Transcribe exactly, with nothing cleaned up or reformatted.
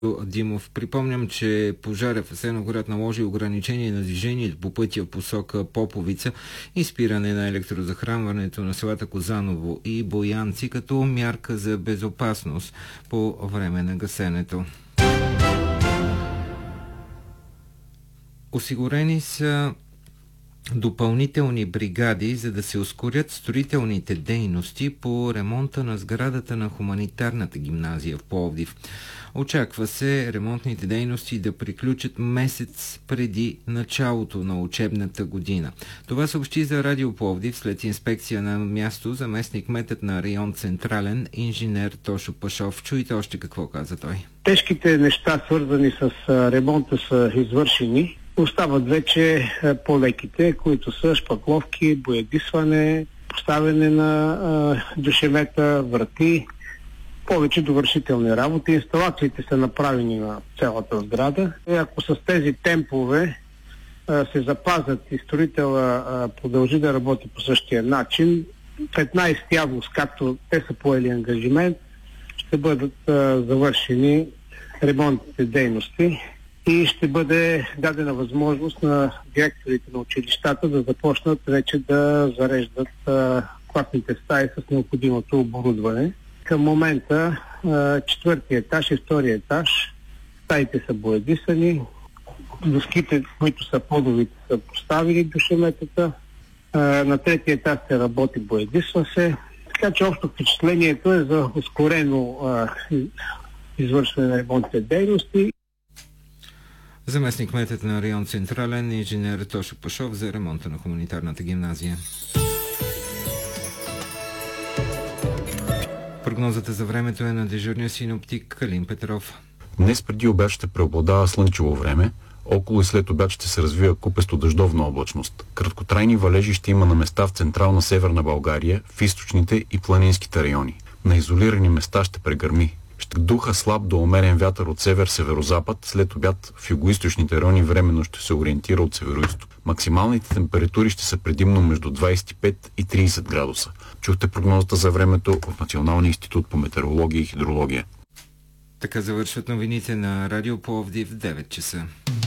Димов, припомням, че пожарът в Асеновград наложи ограничение на движение по пътя в посока Поповица и спиране на електрозахранването на селата Козаново и Боянци като мярка за безопасност по време на гасенето. Осигурени са допълнителни бригади, за да се ускорят строителните дейности по ремонта на сградата на хуманитарната гимназия в Пловдив. Очаква се ремонтните дейности да приключат месец преди началото на учебната година. Това съобщи за Радио Пловдив след инспекция на място заместник-кметът на район Централен, инженер Тошо Пашов. Чуйте още какво каза той. Тежките неща, свързани с ремонта, са извършени. Остават вече по-леките, които са шпакловки, боядисване, поставяне на а, душемета, врати, повече довършителни работи. Инсталациите са направени на цялата сграда. И ако с тези темпове а, се запазят и строителя а, продължи да работи по същия начин, петнайсети август, както те са поели ангажимент, ще бъдат а, завършени ремонтните дейности и ще бъде дадена възможност на директорите на училищата да започнат вече да зареждат а, класните стаи с необходимото оборудване. Към момента а, четвъртия етаж и втория етаж стаите са боядисани, доските, които са подовите, са поставили душеметата, а, на третия етаж се работи, боядисва се. Така че общо впечатлението е за ускорено а, извършване на ремонтните дейности. Заместник-кметът на район Централен, инженер Тошо Пашов, за ремонта на хуманитарната гимназия. Прогнозата за времето е на дежурния синоптик Калин Петров. Днес преди обяд ще преобладава слънчево време, около и след обяд ще се развива купесто дъждовна облачност. Краткотрайни валежи ще има на места в централна северна България, в източните и планинските райони. На изолирани места ще прегърми. Ще духа слаб до умерен вятър от север-северозапад, след обяд в югоизточните райони временно ще се ориентира от североизток. Максималните температури ще са предимно между двайсет и пет и трийсет градуса. Чухте прогнозата за времето от Националния институт по метеорология и хидрология. Така завършват новините на Радио Пловдив в девет часа.